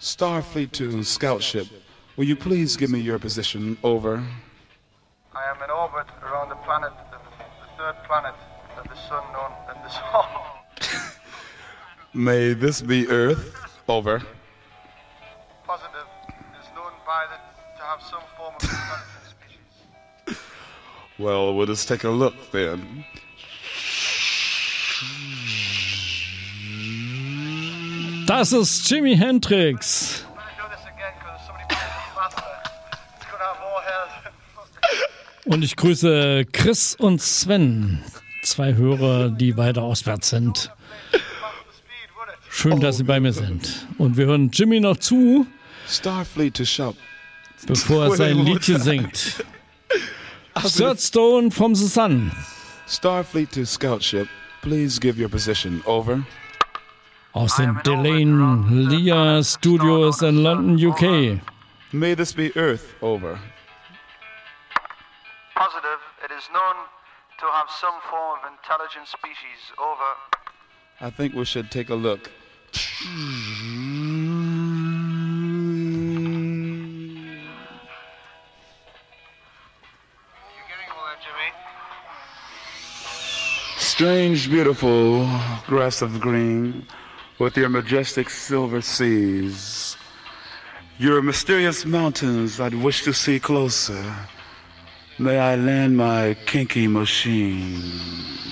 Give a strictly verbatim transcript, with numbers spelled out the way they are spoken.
Starfleet to Scout Ship. Will you please give me your position? Over. I am in orbit around the planet, the, the third planet of the sun known as the Sun. May this be Earth? Over. Positive. It is known by the to have some form of intelligent species. Well, we'll just take a look then. Das ist Jimi Hendrix. Und ich grüße Chris und Sven, zwei Hörer, die weiter auswärts sind. Schön, dass Sie bei mir sind. Und wir hören Jimmy noch zu, Starfleet to Shop. bevor er sein Liedchen singt. Third Stone from the Sun. Starfleet to Scout Ship. Please give your position. Over. Aus den Delane Lear Studios in London, U K. May this be Earth. Over. Positive. It is known to have some form of intelligent species. Over. I think we should take a look. Strange, beautiful grass of green with your majestic silver seas. Your mysterious mountains I'd wish to see closer. May I land my kinky machine.